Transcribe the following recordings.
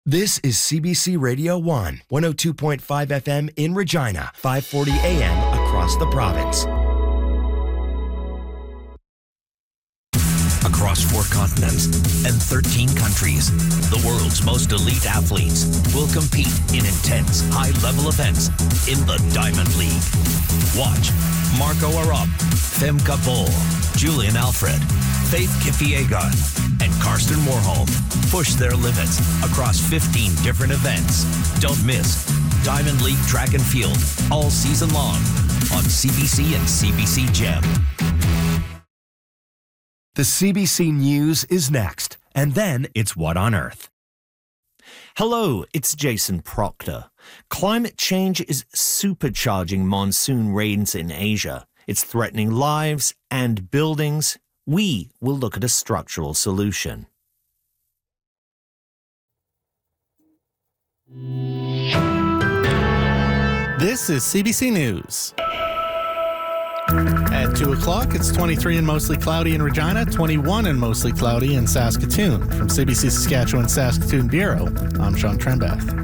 This is CBC Radio 1, 102.5 FM in Regina, 540 AM across the province. Across 4 continents and 13 countries, the world's most elite athletes will compete in intense, high-level events in the Diamond League. Watch Marco Arop, Femke Bol, Julian Alfred, Faith Kipyegon, and Karsten Warholm push their limits across 15 different events. Don't miss Diamond League Track and Field all season long on CBC and CBC Gem. The CBC News is next, and then it's What on Earth. Hello, it's Jason Proctor. Climate change is supercharging monsoon rains in Asia. It's threatening lives and buildings. We will look at a structural solution. This is CBC News. At 2 o'clock, it's 23 and mostly cloudy in Regina, 21 and mostly cloudy in Saskatoon. From CBC Saskatchewan Saskatoon Bureau, I'm Sean Trembath.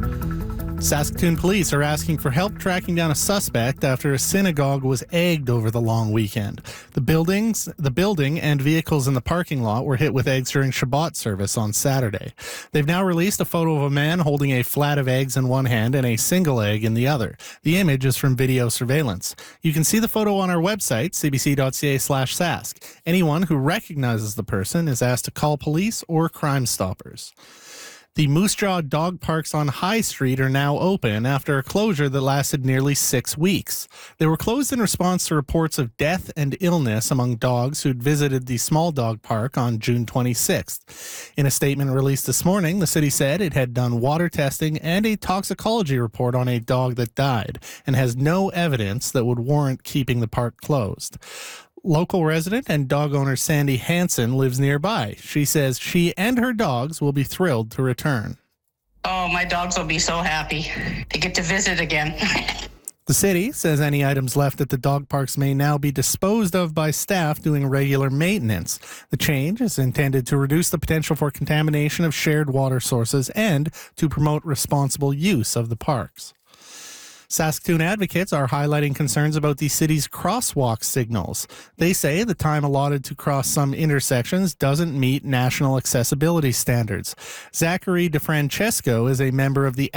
Saskatoon police are asking for help tracking down a suspect after a synagogue was egged over the long weekend. The building and vehicles in the parking lot were hit with eggs during Shabbat service on Saturday. They've now released a photo of a man holding a flat of eggs in one hand and a single egg in the other. The image is from video surveillance. You can see the photo on our website, cbc.ca/sask. Anyone who recognizes the person is asked to call police or Crime Stoppers. The Moose Jaw dog parks on High Street are now open after a closure that lasted nearly 6 weeks. They were closed in response to reports of death and illness among dogs who'd visited the small dog park on June 26th. In a statement released this morning, the city said it had done water testing and a toxicology report on a dog that died and has no evidence that would warrant keeping the park closed. Local resident and dog owner Sandy Hansen lives nearby. She says she and her dogs will be thrilled to return. Oh, my dogs will be so happy to get to visit again. The city says any items left at the dog parks may now be disposed of by staff doing regular maintenance. The change is intended to reduce the potential for contamination of shared water sources and to promote responsible use of the parks. Saskatoon advocates are highlighting concerns about the city's crosswalk signals. They say the time allotted to cross some intersections doesn't meet national accessibility standards. Zachary DeFrancesco is a member of the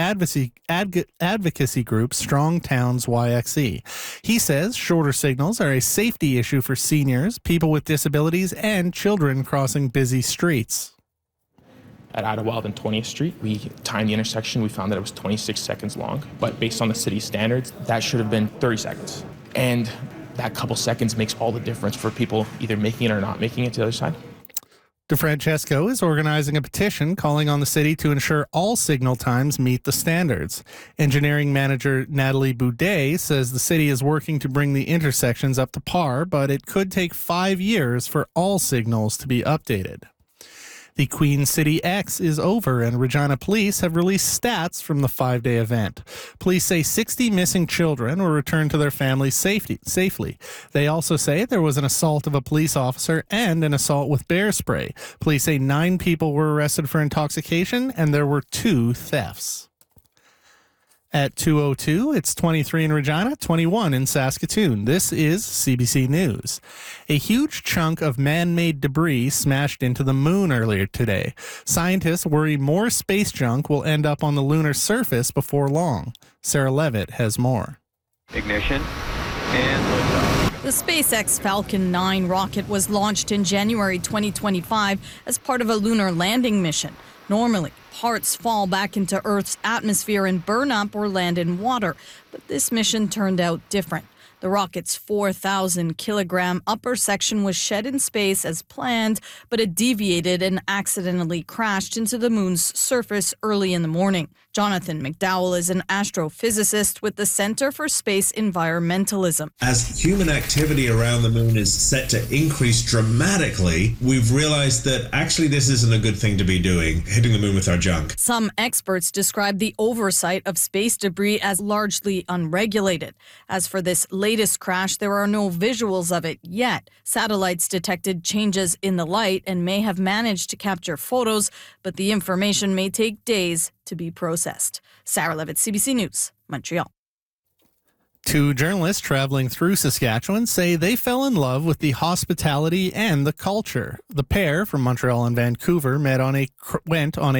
advocacy group Strong Towns YXE. He says shorter signals are a safety issue for seniors, people with disabilities, and children crossing busy streets. At Idlewild and 20th Street, we timed the intersection. We found that it was 26 seconds long. But based on the city standards, that should have been 30 seconds. And that couple seconds makes all the difference for people either making it or not making it to the other side. DeFrancesco is organizing a petition calling on the city to ensure all signal times meet the standards. Engineering manager Natalie Boudet says the city is working to bring the intersections up to par, but it could take 5 years for all signals to be updated. The Queen City X is over, and Regina police have released stats from the 5-day event. Police say 60 missing children were returned to their families safely. They also say there was an assault of a police officer and an assault with bear spray. Police say 9 people were arrested for intoxication, and there were 2 thefts. At 2:02, it's 23 in Regina, 21 in Saskatoon. This is CBC News. A huge chunk of man-made debris smashed into the moon earlier today. Scientists worry more space junk will end up on the lunar surface before long. Sarah Levitt has more. Ignition and liftoff. The SpaceX Falcon 9 rocket was launched in January 2025 as part of a lunar landing mission. Normally, parts fall back into Earth's atmosphere and burn up or land in water, but this mission turned out different. The rocket's 4,000-kilogram upper section was shed in space as planned, but it deviated and accidentally crashed into the moon's surface early in the morning. Jonathan McDowell is an astrophysicist with the Center for Space Environmentalism. As human activity around the moon is set to increase dramatically, we've realized that actually this isn't a good thing to be doing, hitting the moon with our junk. Some experts describe the oversight of space debris as largely unregulated. As for this latest latest crash, there are no visuals of it yet. Satellites detected changes in the light and may have managed to capture photos, but the information may take days to be processed. Sarah Levitt, CBC News, Montreal. 2 journalists traveling through Saskatchewan say they fell in love with the hospitality and the culture. The pair from Montreal and Vancouver went on a